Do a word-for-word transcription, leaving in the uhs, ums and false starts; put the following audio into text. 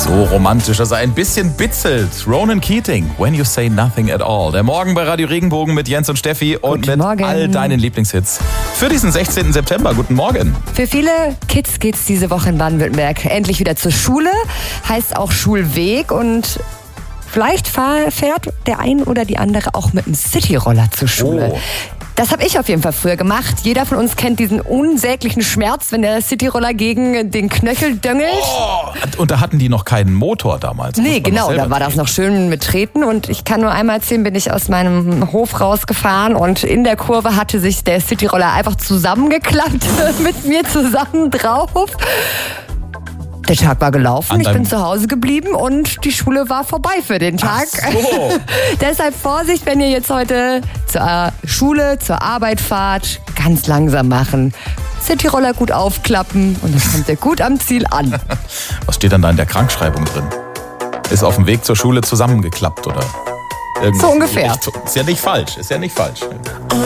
So romantisch, dass er ein bisschen bitzelt. Ronan Keating, When You Say Nothing at All. Der Morgen bei Radio Regenbogen mit Jens und Steffi und Guten mit Morgen. all deinen Lieblingshits. Für diesen sechzehnten September, guten Morgen. Für viele Kids geht's diese Woche in Baden-Württemberg endlich wieder zur Schule. Heißt auch Schulweg und vielleicht fahr, fährt der ein oder die andere auch mit einem Cityroller zur Schule. Oh. Das habe ich auf jeden Fall früher gemacht. Jeder von uns kennt diesen unsäglichen Schmerz, wenn der Cityroller gegen den Knöchel döngelt. Oh, und da hatten die noch keinen Motor damals. Nee, Muss man genau, noch selber da war das drehen. noch schön mit Treten und ich kann nur einmal erzählen, bin ich aus meinem Hof rausgefahren und in der Kurve hatte sich der Cityroller einfach zusammengeklappt mit mir zusammen drauf. Der Tag war gelaufen, An ich bin deinem- zu Hause geblieben und die Schule war vorbei für den Tag. Ach so. Deshalb Vorsicht, wenn ihr jetzt heute zur Schule, zur Arbeit fahrt, ganz langsam machen. Cityroller gut aufklappen und dann kommt ihr gut am Ziel an. Was steht dann da in der Krankschreibung drin? Ist auf dem Weg zur Schule zusammengeklappt oder? Irgendwas So in die ungefähr. Richtung. Ist ja nicht falsch, ist ja nicht falsch.